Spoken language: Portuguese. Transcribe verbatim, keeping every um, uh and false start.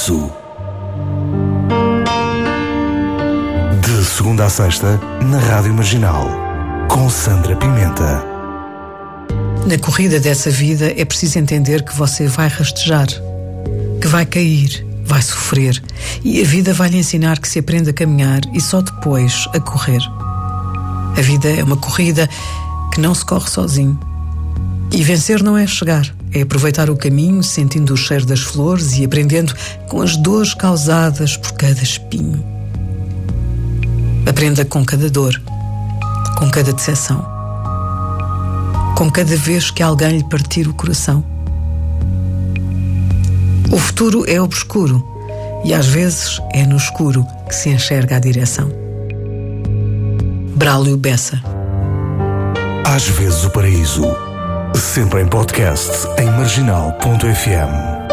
Paraíso. De segunda a sexta, na Rádio Marginal, com Sandra Pimenta. Na corrida dessa vida é preciso entender que você vai rastejar, que vai cair, vai sofrer, e a vida vai lhe ensinar que se aprende a caminhar e só depois a correr. A vida é uma corrida que não se corre sozinho. E vencer não é chegar, é aproveitar o caminho, sentindo o cheiro das flores e aprendendo com as dores causadas por cada espinho. Aprenda com cada dor, com cada decepção, com cada vez que alguém lhe partir o coração. O futuro é obscuro e às vezes é no escuro que se enxerga a direção. Braulio Bessa. Às vezes o paraíso, sempre em podcast em marginal ponto f m.